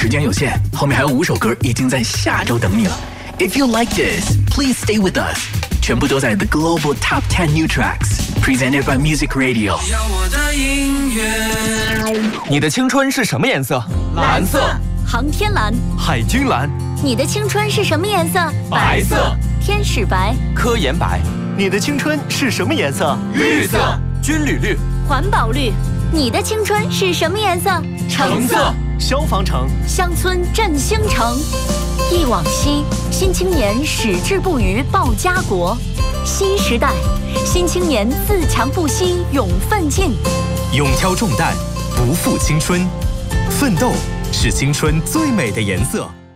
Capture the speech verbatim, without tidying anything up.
时间有限，后面还有五首歌已经在下周等你了。If you like this, please stay with us. 全部都在 The Global Top ten New Tracks, presented by Music Radio. 你的青春是什么颜色？蓝色。 航天蓝。 海军蓝。 你的青春是什么颜色？ 白色。 天使白。 科研白。 你的青春是什么颜色？ 绿色。军旅绿。 环保绿。你的青春是什么颜色？ 橙色。 消防橙。 乡村振兴城。忆往昔，新青年矢志不渝报家国。新时代，新青年自强不息勇奋进。 勇挑重担，不负青春。奋斗是青春最美的颜色。